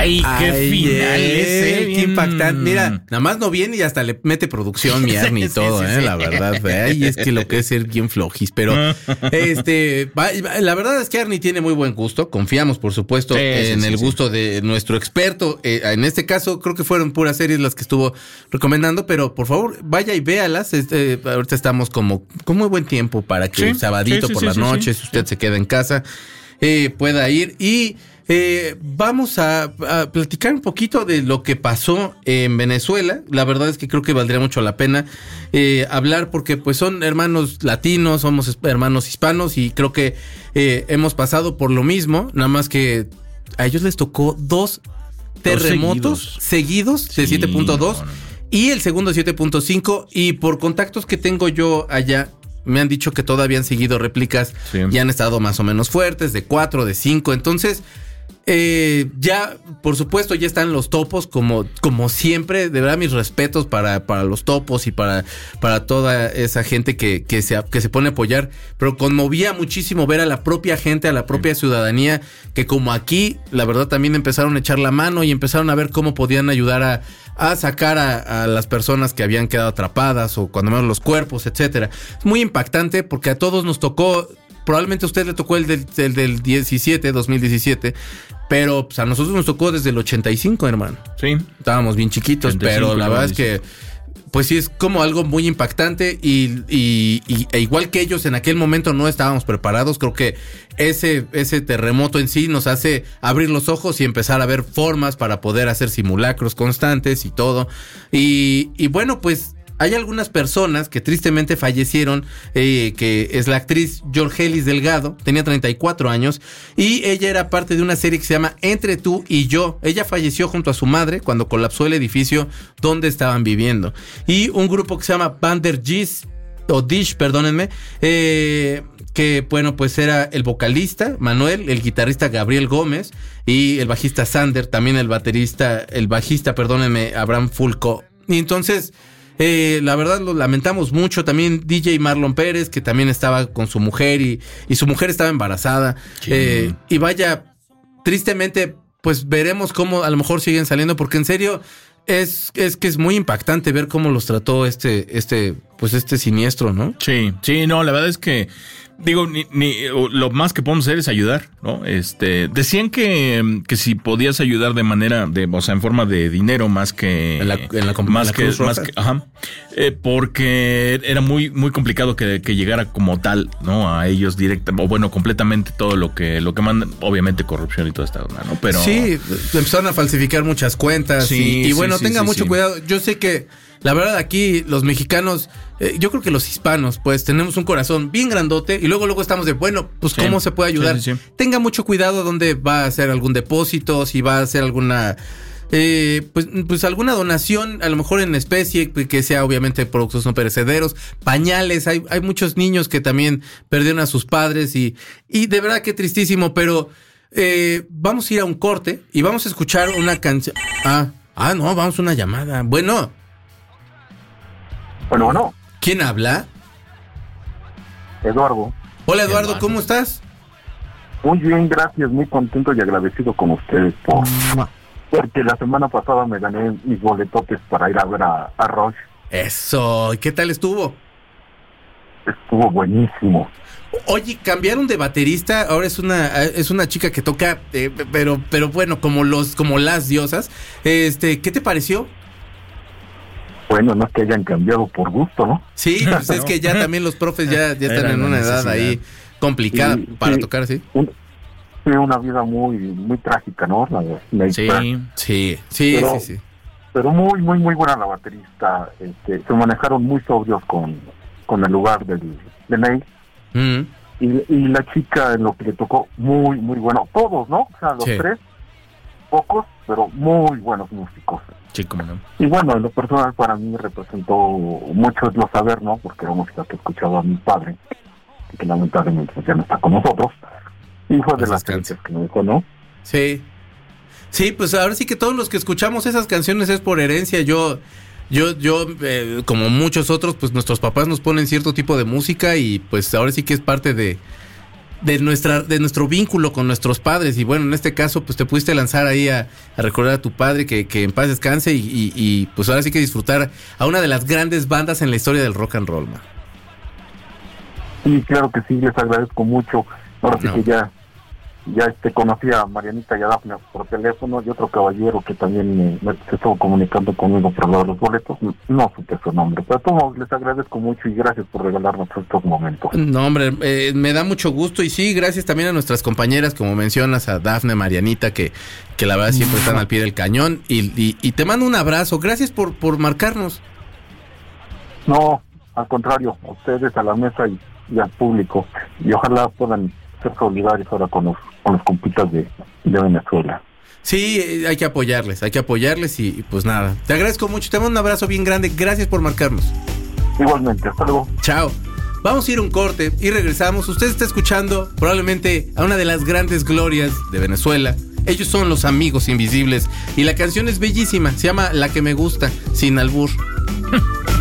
Ay, qué final ese. Qué impactante. Mira, nada más no viene y hasta le mete producción mi Ernie y todo, la verdad. Ay, es que lo que es ser bien flojis. Pero la verdad es que Ernie tiene muy buen gusto. Confiamos, por supuesto, en el gusto de nuestro experto. En este caso, creo que fueron puras series las que estuvo recomendando, pero por favor, vaya y véalas. Ahorita estamos como con muy buen tiempo para que sabadito por las noches, si usted se queda en casa, pueda ir. Y vamos a platicar un poquito de lo que pasó en Venezuela. La verdad es que creo que valdría mucho la pena hablar, porque pues son hermanos latinos, somos hermanos hispanos, y creo que hemos pasado por lo mismo, nada más que a ellos les tocó dos terremotos seguidos de 7.2 y el segundo de 7.5, y por contactos que tengo yo allá me han dicho que todavía han seguido réplicas y han estado más o menos fuertes, de 4, de 5. Entonces ya, por supuesto, ya están los topos, como siempre. De verdad, mis respetos para los topos y para toda esa gente que se pone a apoyar. Pero conmovía muchísimo ver a la propia gente, a la propia ciudadanía, que como aquí, la verdad, también empezaron a echar la mano y empezaron a ver cómo podían ayudar a sacar a las personas que habían quedado atrapadas, o cuando menos los cuerpos, etcétera. Es muy impactante porque a todos nos tocó. Probablemente a usted le tocó el del 2017, pero pues a nosotros nos tocó desde el 85, hermano. Sí. Estábamos bien chiquitos, 85, pero la verdad es que pues sí es como algo muy impactante, e igual que ellos en aquel momento no estábamos preparados. Creo que ese terremoto en sí nos hace abrir los ojos y empezar a ver formas para poder hacer simulacros constantes y todo. Y bueno, pues hay algunas personas que tristemente fallecieron, que es la actriz Georgelis Delgado, tenía 34 años, y ella era parte de una serie que se llama Entre tú y yo. Ella falleció junto a su madre cuando colapsó el edificio donde estaban viviendo. Y un grupo que se llama Dish, perdónenme, que bueno, pues era el vocalista Manuel, el guitarrista Gabriel Gómez y el bajista Sander, también el bajista, Abraham Fulco. Y entonces la verdad lo lamentamos mucho. También DJ Marlon Pérez, que también estaba con su mujer y su mujer estaba embarazada. Y vaya, tristemente, pues veremos cómo a lo mejor siguen saliendo, porque en serio es que es muy impactante ver cómo los trató este siniestro, ¿no? Sí, no, la verdad es que digo, lo más que podemos hacer es ayudar, ¿no? Decían que si podías ayudar de manera o sea, en forma de dinero más que en la Cruz Roja. Porque era muy muy complicado que llegara como tal, ¿no? A ellos directa, o bueno, completamente todo lo que mandan, obviamente corrupción y toda esta onda, ¿no? Pero sí, empezaron a falsificar muchas cuentas y bueno, tenga mucho cuidado. Yo sé que la verdad aquí los mexicanos, yo creo que los hispanos, pues tenemos un corazón bien grandote y luego estamos de, bueno, pues cómo se puede ayudar. Tenga mucho cuidado dónde va a hacer algún depósito, si va a hacer alguna pues alguna donación, a lo mejor en especie, que sea obviamente productos no perecederos, pañales. Hay muchos niños que también perdieron a sus padres y de verdad que tristísimo, pero vamos a ir a un corte y vamos a escuchar una canción. No, vamos a una llamada. Bueno. ¿Quién habla? Eduardo. Hola, Eduardo, ¿cómo estás? Muy bien, gracias, muy contento y agradecido con ustedes porque la semana pasada me gané mis boletotes para ir a ver a Rush. Eso, ¿y qué tal estuvo? Estuvo buenísimo. Oye, cambiaron de baterista, ahora es una chica que toca, pero bueno, como las diosas. ¿Qué te pareció? Bueno, no es que hayan cambiado por gusto, ¿no? Sí, pues es que ya también los profes ya están en una edad ahí complicada para tocar así. Una vida muy muy trágica, ¿no? Sí. Pero muy muy muy buena la baterista. Se manejaron muy sobrios con el lugar de Ney. Y la chica en lo que le tocó muy muy bueno. Todos, ¿no? O sea, los tres, pocos, pero muy buenos músicos. Sí, cómo no. Y bueno, en lo personal para mí representó mucho lo saber, ¿no? Porque era música que escuchaba a mi padre, que lamentablemente ya no está con nosotros. Y fue de las canciones que me dejó, ¿no? Sí, pues ahora sí que todos los que escuchamos esas canciones es por herencia. Yo como muchos otros, pues nuestros papás nos ponen cierto tipo de música y pues ahora sí que es parte de de nuestro vínculo con nuestros padres. Y bueno, en este caso, pues te pudiste lanzar ahí a recordar a tu padre, que en paz descanse, y pues ahora sí que disfrutar a una de las grandes bandas en la historia del rock and roll, man. Sí, claro que sí, les agradezco mucho. Ahora sí que ya conocí a Marianita y a Dafne por teléfono, y otro caballero que también se estuvo comunicando conmigo por los boletos, no supe su nombre, pero a todos les agradezco mucho y gracias por regalarnos estos momentos. No, hombre, me da mucho gusto, y sí, gracias también a nuestras compañeras, como mencionas, a Dafne, Marianita, que la verdad siempre están al pie del cañón, y te mando un abrazo, gracias por marcarnos. No, al contrario, a ustedes, a la mesa y al público, y ojalá puedan ser solidarios ahora con los compitas de Venezuela. Sí, hay que apoyarles, y pues nada, te agradezco mucho, te mando un abrazo bien grande, gracias por marcarnos. Igualmente, hasta luego. Chao. Vamos a ir a un corte y regresamos. Usted está escuchando probablemente a una de las grandes glorias de Venezuela. Ellos son Los Amigos Invisibles, y la canción es bellísima, se llama La que me gusta, sin albur.